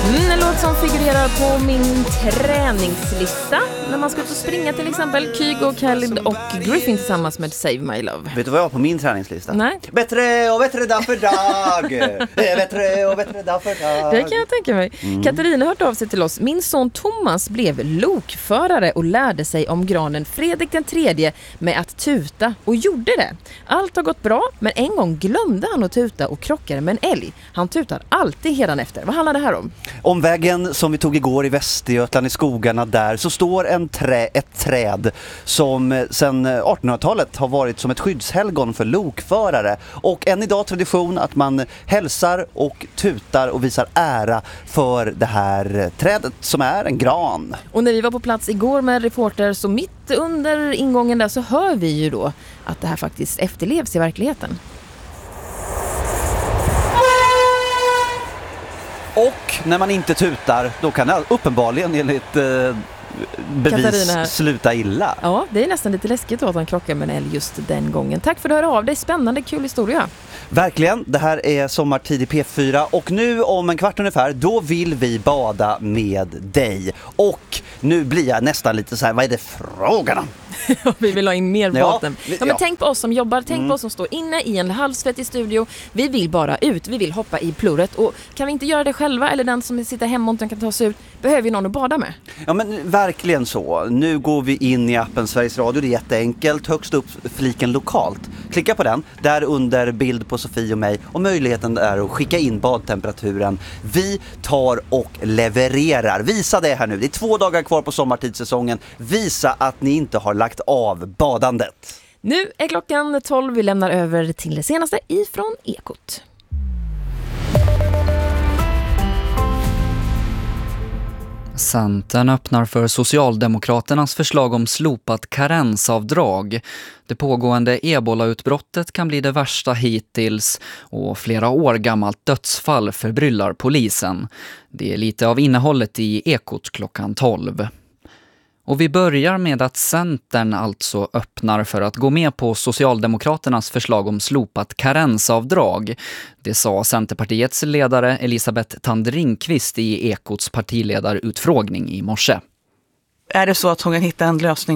En låt som figurerar på min träningslista när man ska ut och springa till exempel. Kygo, Khalid och Griffin tillsammans med Save My Love. Vet du vad jag har på min träningslista? Nej. Bättre och bättre dag för dag. Bättre och bättre dag för dag. Det kan jag tänka mig. Katarina hört av sig till oss. Min son Thomas blev lokförare och lärde sig om granen Fredrik den tredje med att tuta och gjorde det. Allt har gått bra, men en gång glömde han att tuta och krockade med en älg. Han tutar alltid hedanefter. Vad handlar det här om? Om vägen som vi tog igår i Västergötland i skogarna där så står ett träd som sedan 1800-talet har varit som ett skyddshelgon för lokförare. Och än idag tradition att man hälsar och tutar och visar ära för det här trädet som är en gran. Och när vi var på plats igår med reporter så mitt under ingången där så hör vi ju då att det här faktiskt efterlevs i verkligheten. Och när man inte tutar, då kan det uppenbarligen enligt bevis sluta illa. Ja, det är nästan lite läskigt då att han krockar med en älg just den gången. Tack för att du hör av dig. Spännande, kul historia. Verkligen, det här är Sommartid i P4 och nu om en kvart ungefär, då vill vi bada med dig. Och nu blir jag nästan lite så här, vad är det frågan om? Vi vill ha in mer vatten. Men ja. tänk på oss som jobbar, tänk på oss som står inne i en halvsvettig studio. Vi vill bara ut, vi vill hoppa i plurret. Och kan vi inte göra det själva, eller den som sitter hemma och inte kan ta sig ut, behöver vi någon att bada med. Ja men verkligen så. Nu går vi in i appen Sveriges Radio, det är jätteenkelt. Högst upp fliken lokalt. Klicka på den, där under bild på Sofie och mig. Och möjligheten är att skicka in badtemperaturen. Vi tar och levererar. Visa det här nu, det är 2 dagar kvar på sommartidssäsongen. Visa att ni inte har lagt av badandet. Nu är klockan 12, vi lämnar över till det senaste ifrån Ekot. Centern öppnar för Socialdemokraternas förslag om slopat karensavdrag. Det pågående ebola-utbrottet kan bli det värsta hittills och flera år gammalt dödsfall förbryllar polisen. Det är lite av innehållet i Ekot klockan 12. Och vi börjar med att Centern alltså öppnar för att gå med på Socialdemokraternas förslag om slopat karensavdrag. Det sa Centerpartiets ledare Elisabeth Thand Ringqvist i Ekots partiledarutfrågning i morse. Är det så att hon kan hitta en lösning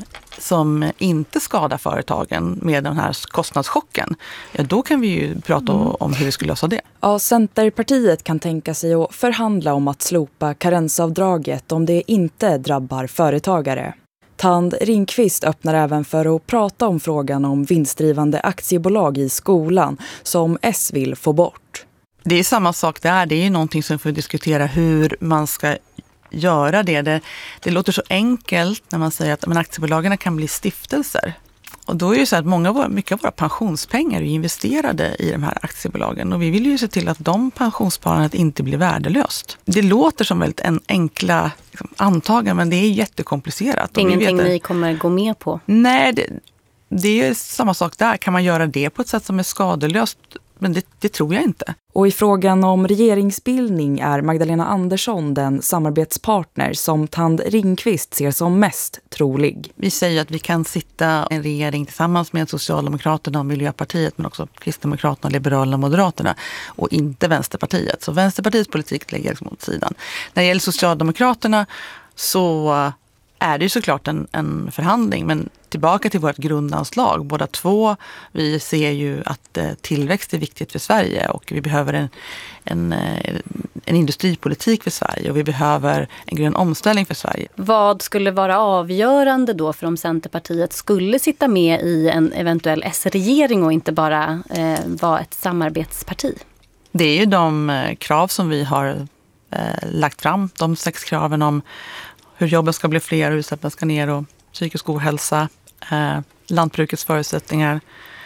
som inte skadar företagen med den här kostnadschocken, ja, då kan vi ju prata om hur vi skulle lösa det. Ja, Centerpartiet kan tänka sig att förhandla om att slopa karensavdraget om det inte drabbar företagare. Thand Ringqvist öppnar även för att prata om frågan om vinstdrivande aktiebolag i skolan som S vill få bort. Det är samma sak där, det är ju någonting som får diskutera hur man ska göra det. Det låter så enkelt när man säger att aktiebolagen kan bli stiftelser. Och då är det så att mycket av våra pensionspengar är investerade i de här aktiebolagen. Och vi vill ju se till att de pensionssparandet inte blir värdelöst. Det låter som väldigt enkla antaganden, men det är jättekomplicerat. Det är ingenting ni kommer gå med på? Nej, det är samma sak där. Kan man göra det på ett sätt som är skadelöst? Men det tror jag inte. Och i frågan om regeringsbildning är Magdalena Andersson den samarbetspartner som Thand Ringqvist ser som mest trolig. Vi säger att vi kan sitta i en regering tillsammans med Socialdemokraterna och Miljöpartiet, men också Kristdemokraterna, Liberalerna och Moderaterna och inte Vänsterpartiet. Så Vänsterpartiets politik lägger liksom åt sidan. När det gäller Socialdemokraterna så är det ju såklart en förhandling, men tillbaka till vårt grundanslag. Båda två, vi ser ju att tillväxt är viktigt för Sverige och vi behöver en industripolitik för Sverige och vi behöver en grön omställning för Sverige. Vad skulle vara avgörande då för om Centerpartiet skulle sitta med i en eventuell S-regering och inte bara vara ett samarbetsparti? Det är ju de krav som vi har lagt fram, de 6 kraven om hur jobben ska bli fler, hur utsläppen ska ner och psykisk ohälsa, lantbrukets förutsättningar.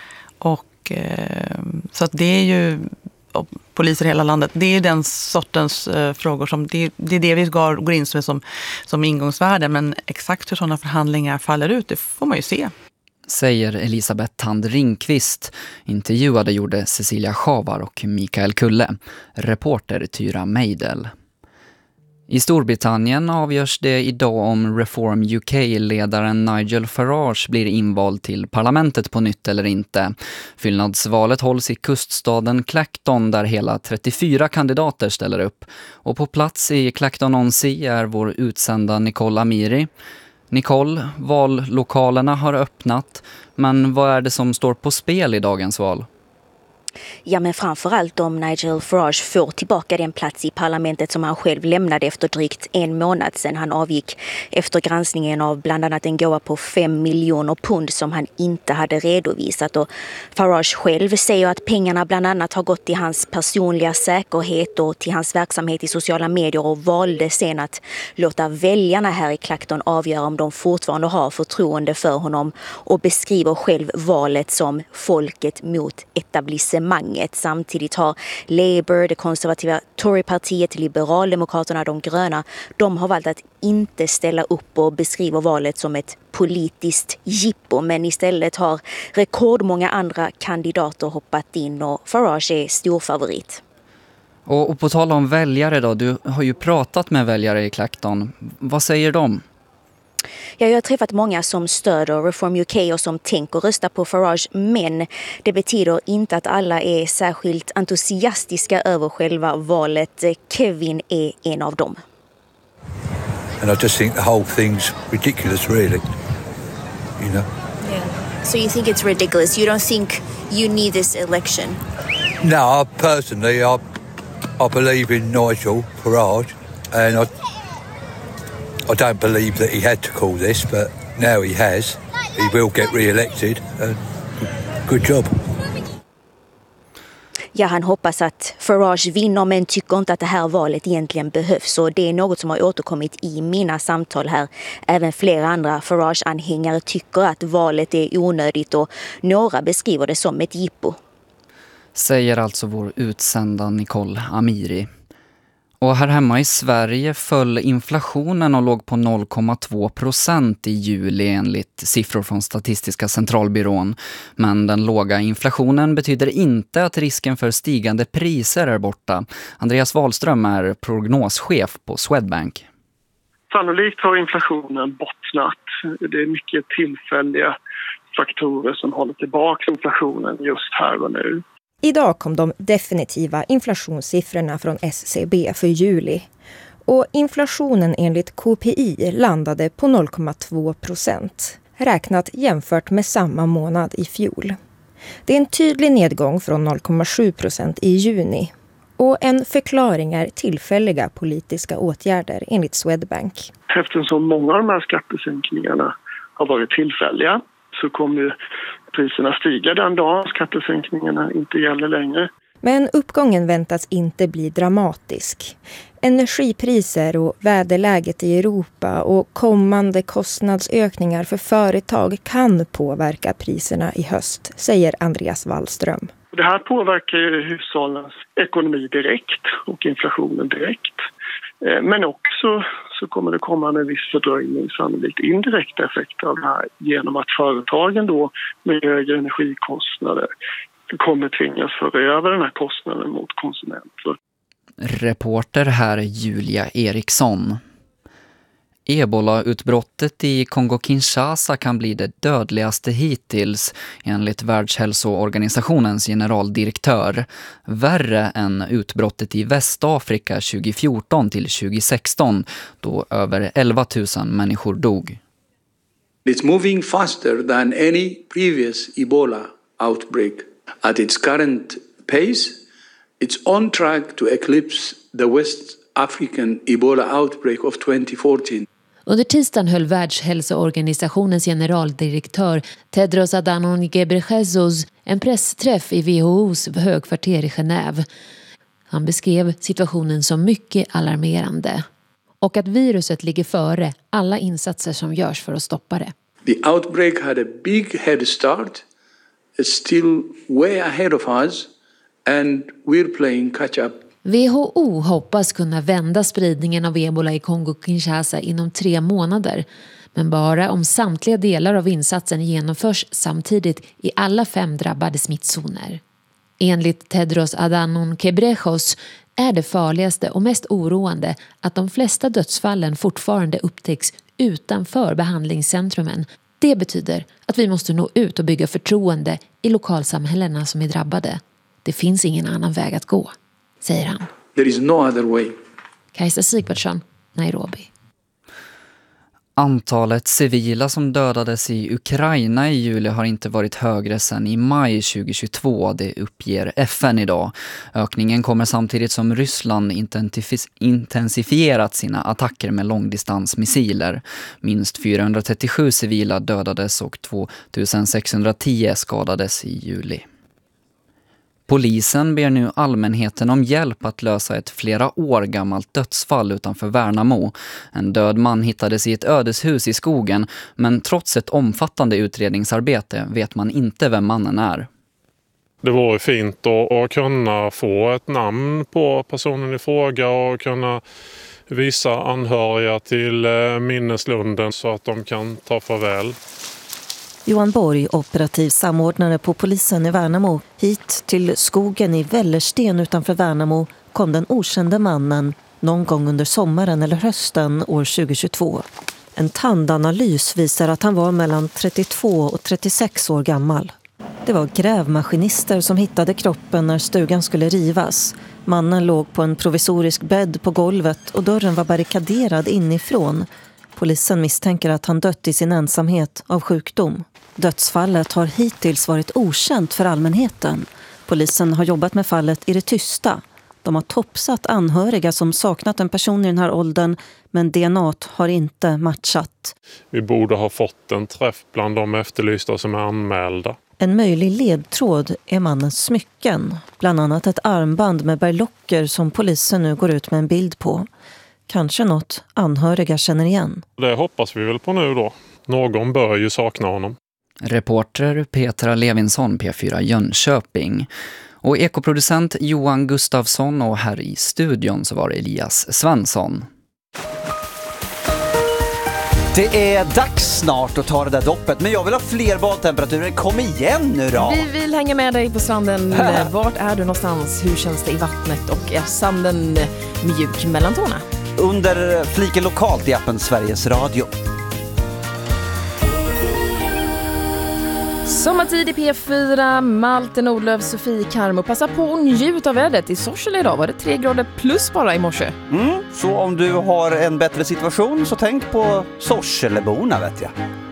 Och så att det är ju poliser i hela landet. Det är den sortens frågor som det är det vi går in som ingångsvärde. Men exakt hur sådana förhandlingar faller ut, det får man ju se. Säger Elisabeth Thand Ringqvist. Intervjuade gjorde Cecilia Schavar och Mikael Kulle. Reporter Tyra Meidel. I Storbritannien avgörs det idag om Reform UK-ledaren Nigel Farage blir invald till parlamentet på nytt eller inte. Fyllnadsvalet hålls i kuststaden Clacton där hela 34 kandidater ställer upp. Och på plats i Clacton-on-Sea är vår utsända Nicole Amiri. Nicole, vallokalerna har öppnat, men vad är det som står på spel i dagens val? Ja, men framförallt om Nigel Farage får tillbaka den plats i parlamentet som han själv lämnade efter drygt en månad sedan han avgick efter granskningen av bland annat en gåva på 5 miljoner pund som han inte hade redovisat. Och Farage själv säger att pengarna bland annat har gått till hans personliga säkerhet och till hans verksamhet i sociala medier och valde sen att låta väljarna här i Clacton avgöra om de fortfarande har förtroende för honom och beskriver själv valet som folket mot etablissemanget. Samtidigt har Labour, det konservativa Torypartiet, Liberaldemokraterna, de gröna, de har valt att inte ställa upp och beskriva valet som ett politiskt jippo, men istället har rekordmånga andra kandidater hoppat in och Farage är stor favorit. Och på tal om väljare då, du har ju pratat med väljare i Clacton. Vad säger de? Jag har träffat många som stöder Reform UK och som tänker rösta på Farage, men det betyder inte att alla är särskilt entusiastiska över själva valet. Kevin är en av dem. And I just think the whole thing's ridiculous, really. You know? Yeah. So you think it's ridiculous? You don't think you need this election? No, personally, I believe in Nigel Farage, and I don't believe that he had to call this, but now he has. He will get re-elected. Good job. Ja, han hoppas att Farage vinner men tycker inte att det här valet egentligen behövs. Och det är något som har återkommit i mina samtal här. Även flera andra Farage-anhängare tycker att valet är onödigt och några beskriver det som ett jippo. Säger alltså vår utsända Nicole Amiri. Och här hemma i Sverige föll inflationen och låg på 0,2% i juli enligt siffror från Statistiska centralbyrån. Men den låga inflationen betyder inte att risken för stigande priser är borta. Andreas Wahlström är prognoschef på Swedbank. Sannolikt har inflationen bottnat. Det är mycket tillfälliga faktorer som håller tillbaka inflationen just här och nu. Idag kom de definitiva inflationssiffrorna från SCB för juli. Och inflationen enligt KPI landade på 0,2%, räknat jämfört med samma månad i fjol. Det är en tydlig nedgång från 0,7% i juni. Och en förklaring är tillfälliga politiska åtgärder enligt Swedbank. Eftersom många av de här skattesänkningarna har varit tillfälliga så kommer ju priserna stiga den dag skattesänkningarna inte gäller längre. Men uppgången väntas inte bli dramatisk. Energipriser och väderläget i Europa och kommande kostnadsökningar för företag kan påverka priserna i höst, säger Andreas Wallström. Det här påverkar ju hushållens ekonomi direkt och inflationen direkt. Men också så kommer det komma med viss fördröjning, sannolikt indirekta effekter av det här genom att företagen då med högre energikostnader kommer tvingas föra över den här kostnaden mot konsumenter. Reporter här Julia Eriksson. Ebola-utbrottet i Kongo-Kinshasa kan bli det dödligaste hittills enligt Världshälsoorganisationens generaldirektör. Värre än utbrottet i Västafrika 2014 till 2016 då över 11 000 människor dog. It's moving faster than any previous Ebola outbreak. At its current pace, it's on track to eclipse the West African Ebola outbreak of 2014. Under tisdagen höll Världshälsoorganisationens generaldirektör Tedros Adhanom Ghebreyesus en pressträff i WHO:s högkvarter i Genève. Han beskrev situationen som mycket alarmerande och att viruset ligger före alla insatser som görs för att stoppa det. The outbreak had a big head start. It's still way ahead of us and we're playing catch up. WHO hoppas kunna vända spridningen av ebola i Kongo-Kinshasa inom 3 månader, men bara om samtliga delar av insatsen genomförs samtidigt i alla 5 drabbade smittzoner. Enligt Tedros Adhanom Ghebreyesus är det farligaste och mest oroande att de flesta dödsfallen fortfarande upptäcks utanför behandlingscentrumen. Det betyder att vi måste nå ut och bygga förtroende i lokalsamhällena som är drabbade. Det finns ingen annan väg att gå, säger han. There is no other way. Kajsa Sigvardsson, Nairobi. Antalet civila som dödades i Ukraina i juli har inte varit högre sedan i maj 2022, det uppger FN idag. Ökningen kommer samtidigt som Ryssland intensifierat sina attacker med långdistansmissiler. Minst 437 civila dödades och 2610 skadades i juli. Polisen ber nu allmänheten om hjälp att lösa ett flera år gammalt dödsfall utanför Värnamo. En död man hittades i ett ödeshus i skogen, men trots ett omfattande utredningsarbete vet man inte vem mannen är. Det vore fint att kunna få ett namn på personen i fråga och kunna visa anhöriga till minneslunden så att de kan ta farväl. Johan Borg, operativ samordnare på polisen i Värnamo. Hit till skogen i Vällersten utanför Värnamo kom den okände mannen någon gång under sommaren eller hösten år 2022. En tandanalys visar att han var mellan 32 och 36 år gammal. Det var grävmaskinister som hittade kroppen när stugan skulle rivas. Mannen låg på en provisorisk bädd på golvet och dörren var barrikaderad inifrån. Polisen misstänker att han dött i sin ensamhet av sjukdom. Dödsfallet har hittills varit okänt för allmänheten. Polisen har jobbat med fallet i det tysta. De har topsat anhöriga som saknat en person i den här åldern, men DNA har inte matchat. Vi borde ha fått en träff bland de efterlysta som är anmälda. En möjlig ledtråd är mannens smycken. Bland annat ett armband med berlocker som polisen nu går ut med en bild på. Kanske något anhöriga känner igen. Det hoppas vi väl på nu då. Någon bör ju sakna honom. Reporter Petra Levinsson, P4 Jönköping. Och ekoproducent Johan Gustafsson, och här i studion så var det Elias Svensson. Det är dags snart att ta det där doppet, men jag vill ha fler badtemperaturer. Kom igen nu då! Vi vill hänga med dig på stranden. Vart är du någonstans? Hur känns det i vattnet? Och är sanden mjuk mellan tårna? Under fliken lokalt i appen Sveriges Radio. Sommartid i P4, Malte Nordlöf, Sofie Karmo. Passa på och njut av vädret. I Sorsele idag var det 3 grader plus bara i morse. Så om du har en bättre situation så tänk på Sorseleborna, vet jag.